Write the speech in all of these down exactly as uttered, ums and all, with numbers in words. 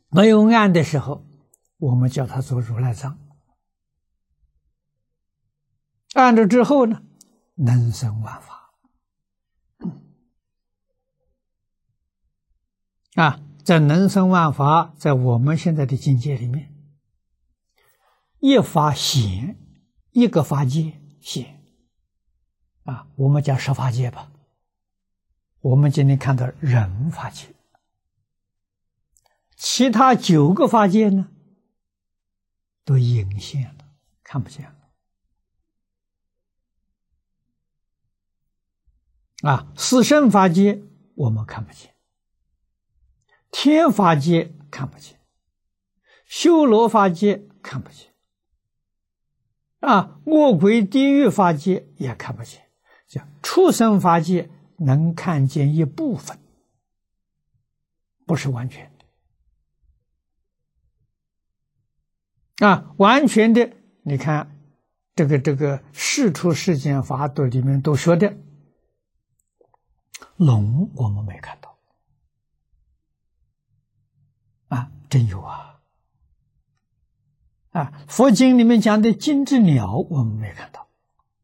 没有暗的时候，我们叫它做如来藏。暗了之后呢，能生万法。啊，在能生万法，在我们现在的境界里面，一法显，一个法界显。啊，我们讲十法界吧。我们今天看到人法界，其他九个法界呢，都隐现了，看不见了。啊，四圣法界我们看不见，天法界看不见，修罗法界看不见，啊，恶鬼地狱法界也看不见，叫畜生法界能看见一部分，不是完全的。啊，完全的，你看这个这个《世出世间法度》里面都说的。龙我们没看到啊，真有啊！啊，佛经里面讲的金翅鸟我们没看到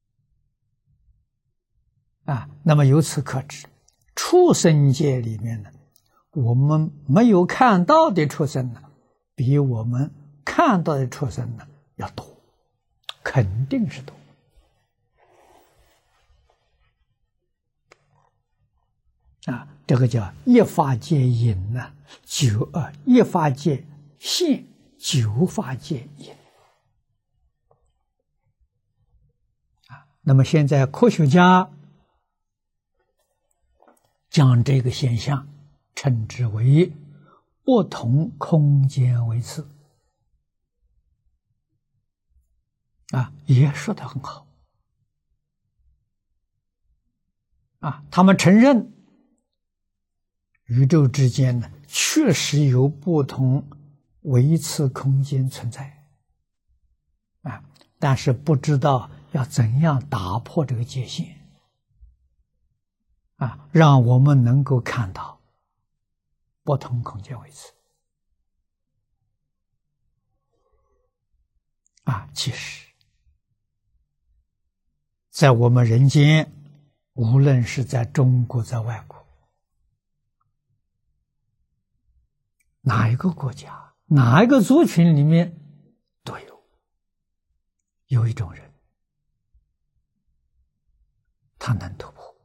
啊。那么由此可知，畜生界里面呢，我们没有看到的畜生呢，比我们看到的畜生呢要多，肯定是多。啊，这个叫一法界隐呢，九呃一法界现，九法界隐。啊，那么现在科学家将这个现象称之为不同空间位次。啊，也说得很好。啊，他们承认。宇宙之间呢，确实有不同维次空间存在，啊，但是不知道要怎样打破这个界限，啊，让我们能够看到不同空间维次。啊，其实，在我们人间，无论是在中国，在外国。哪一个国家、哪一个族群里面都有，有一种人，他能突破。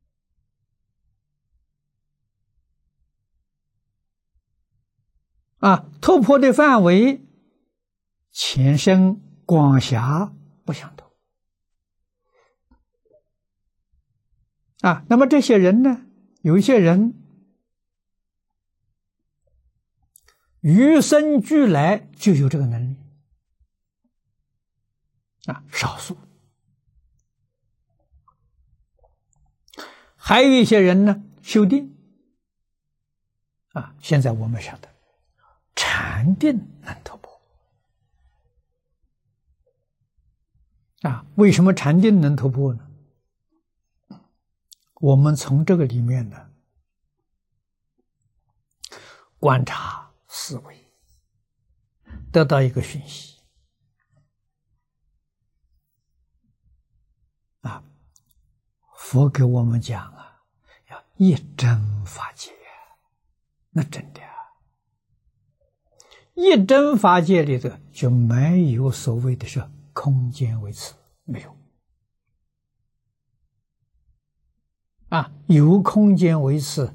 啊，突破的范围、浅深、广狭不相同。啊，那么这些人呢，有一些人。与生俱来就有这个能力啊，少数。还有一些人呢，修定啊，现在我们晓得，禅定能突破啊。为什么禅定能突破呢？我们从这个里面呢，观察。思维得到一个讯息啊，佛给我们讲啊，要一真法界，那真的啊，一真法界里头就没有所谓的是空间维次，没有啊，有空间维次